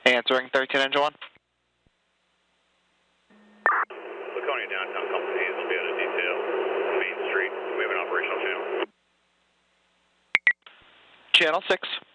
Answering 13 engine 1. Laconia downtown, Compton Hayes will be out of detail. Main Street, we have an operational channel. Channel 6.